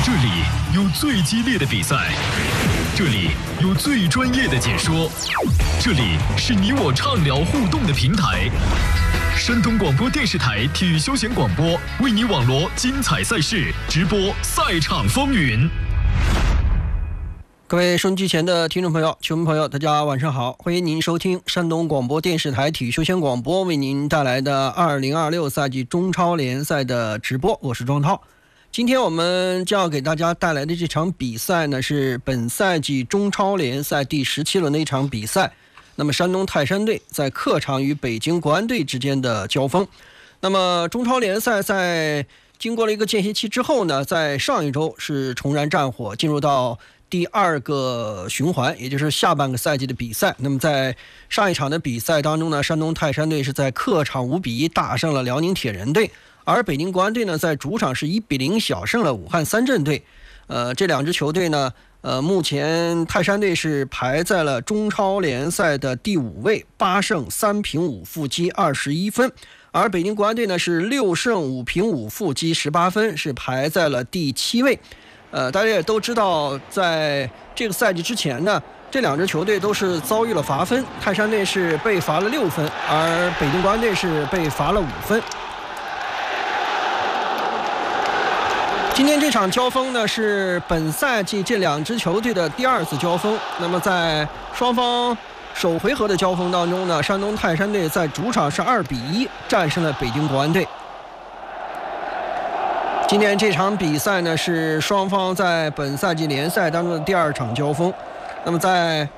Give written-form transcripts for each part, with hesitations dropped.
这里有最激烈的比赛，这里有最专业的解说，这里是你我畅聊互动的平台。山东广播电视台体育休闲广播为你网罗精彩赛事，直播赛场风云。 各位收音机前的听众朋友、球迷朋友，大家晚上好，欢迎您收听山东广播电视台体育休闲广播为您带来的2026赛季中超联赛的直播，我是庄涛。今天我们将要给大家带来的这场比赛呢，是本赛季中超联赛第17轮的一场比赛。那么山东泰山队在客场与北京国安队之间的交锋。那么中超联赛在经过了一个间歇期之后呢，在上一周是重燃战火，进入到第二个循环，也就是下半个赛季的比赛。那么在上一场的比赛当中呢，山东泰山队是在客场5-1大胜了辽宁铁人队，而北京国安队呢在主场是1-0小胜了武汉三镇队。这两支球队呢，目前泰山队是排在了中超联赛的第5位，8胜3平5负积21分，而北京国安队呢是6胜5平5负积18分，是排在了第7位。大家也都知道，在这个赛季之前呢，这两支球队都是遭遇了罚分，泰山队是被罚了6分，而北京国安队是被罚了5分。今天这场交锋呢，是本赛季这两支球队的第2次交锋。那么在双方首回合的交锋当中呢，山东泰山队在主场是2-1战胜了北京国安队。今天这场比赛呢，是双方在本赛季联赛当中的第2场交锋。那么在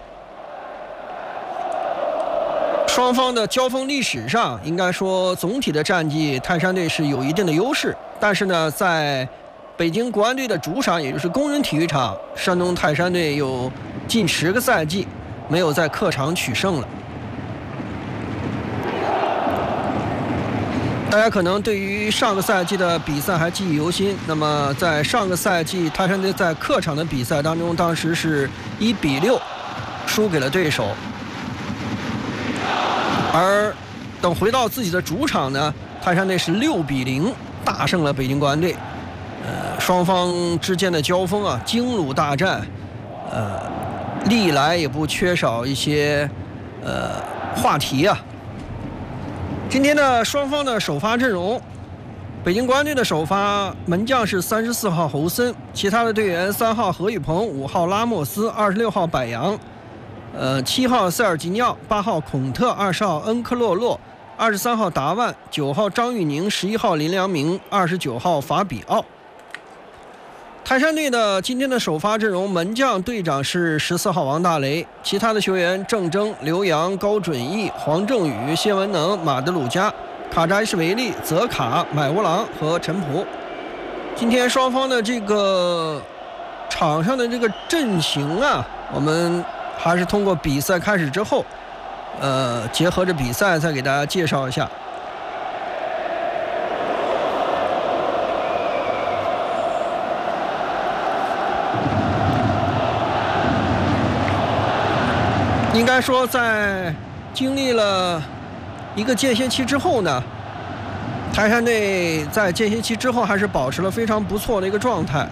双方的交锋历史上，应该说总体的战绩泰山队是有一定的优势，但是呢，在北京国安队的主场，也就是工人体育场，山东泰山队有近10个赛季没有在客场取胜了。大家可能对于上个赛季的比赛还记忆犹新。那么在上个赛季泰山队在客场的比赛当中，当时是1-6输给了对手，而等回到自己的主场呢，泰山队是6-0大胜了北京国安队。双方之间的交锋啊，京鲁大战，历来也不缺少一些话题啊。今天的双方的首发阵容，北京国安队的首发门将是34号侯森，其他的队员3号何宇鹏、5号拉莫斯、26号柏杨，7号塞尔吉尼奥、8号孔特、20号恩科洛洛、23号达万、9号张玉宁、11号林良铭、29号法比奥。泰山队的今天的首发阵容，门将队长是14号王大雷，其他的球员郑铮、刘洋、高准翼、黄正宇、谢文能、马德鲁加、卡扎伊什维利、泽卡、买乌郎和陈普。今天双方的这个场上的这个阵型啊，我们还是通过比赛开始之后结合着比赛再给大家介绍一下。应该说在经历了一个间歇期之后呢，泰山队在间歇期之后还是保持了非常不错的一个状态。